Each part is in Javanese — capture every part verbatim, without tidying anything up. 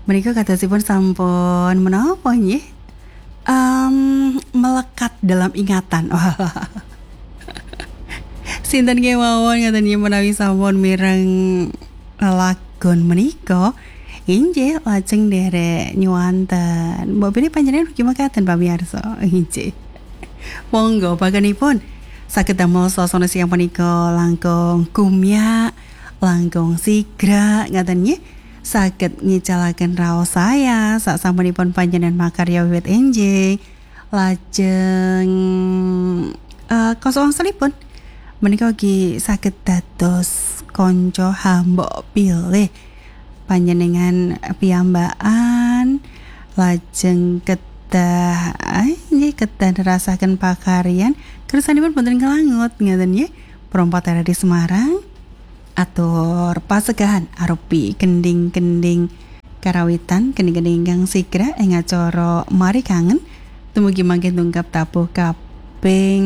Menika katasipun sampun menapa nggih? Um, melekat dalam ingatan. Walah. Sinten kemawon ngaten yen menawi sampun mireng lagon menika inggih lajeng derek nyuwanten. Mbok pilih panjenengan ugi mekaten pamirsa. Inggih. Monggo baganipun saged damel swasana siang punika langkung kumyak, langkung sigra ngaten nggih. Saged ngicalaken raos saya sak sampunipun panjenengan makarya wiwit enjing lajeng uh, kosong selipun menika ugi saged dados kanca hambok pilih panjenengan piyambakan lajeng kedah nggih kedah nerasaken pakaryan kersanipun boten kelangut ngaten nggih perompat era di Semarang atur pasegahan arupi kending-kending karawitan kending-kending ingkang sigra ing acara Mari Kangen dumugi mangke tungkap tabuh kaping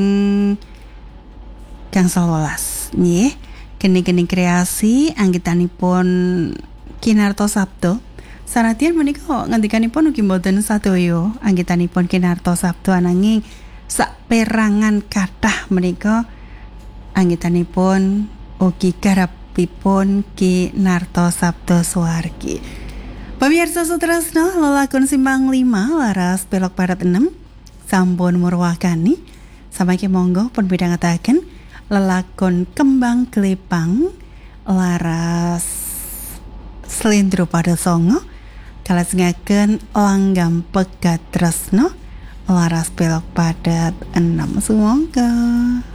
kang sewelas nggih kending-kending kreasi anggitanipun Kinarto Sabdo sanadyan menika ngendikanipun ugi boten sadoyo anggitanipun Kinarto Sabdo ananging saperangan kathah menika anggitanipun ugi garapipun Ki Narto Sabdo Suwargi. Pamirsa Sutresno lelakon Simpang lima laras belok barat enam sampun murwakani samangke monggo pun bidhangetaken lelakon Kembang Glepang laras Slendro pada songo kalajengaken Langgam Pegat Tresno laras belok padat enam sumangga.